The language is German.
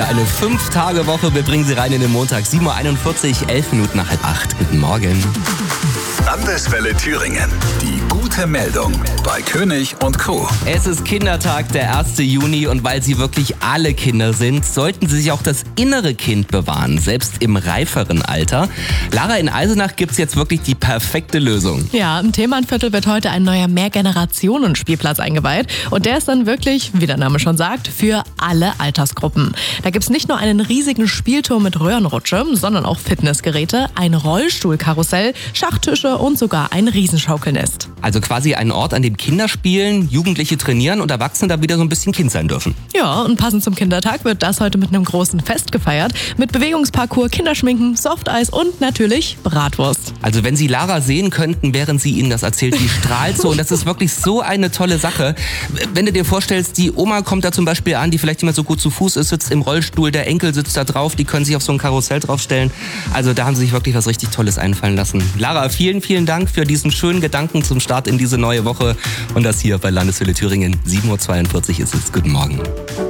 eine 5-Tage-Woche. Wir bringen Sie rein in den Montag. 7.41 Uhr, 11 Minuten nach 7:30. Guten Morgen. Landeswelle Thüringen. Die gute Meldung bei König und Co. Es ist Kindertag, der 1. Juni, und weil Sie wirklich alle Kinder sind, sollten Sie sich auch das innere Kind bewahren, selbst im reiferen Alter. Lara, in Eisenach gibt es jetzt wirklich die perfekte Lösung. Ja, im Themannviertel wird heute ein neuer Mehrgenerationen-Spielplatz eingeweiht. Und der ist dann wirklich, wie der Name schon sagt, für alle Altersgruppen. Da gibt es nicht nur einen riesigen Spielturm mit Röhrenrutsche, sondern auch Fitnessgeräte, ein Rollstuhlkarussell, Schachtische und sogar ein Riesenschaukelnest. Also quasi ein Ort, an dem Kinder spielen, Jugendliche trainieren und Erwachsene da wieder so ein bisschen Kind sein dürfen. Ja, und passend zum Kindertag wird das heute mit einem großen Fest gefeiert. Mit Bewegungsparcours, Kinderschminken, Softeis und natürlich Bratwurst. Also wenn Sie Lara sehen könnten, während sie Ihnen das erzählt, die strahlt so, und das ist wirklich so eine tolle Sache. Wenn du dir vorstellst, die Oma kommt da zum Beispiel an, die vielleicht nicht mehr so gut zu Fuß ist, sitzt im Rollstuhl, der Enkel sitzt da drauf, die können sich auf so ein Karussell draufstellen. Also da haben sie sich wirklich was richtig Tolles einfallen lassen. Lara, vielen, vielen Dank für diesen schönen Gedanken zum Start in diese neue Woche und das hier bei Landeswelle Thüringen. 7.42 Uhr ist es. Guten Morgen.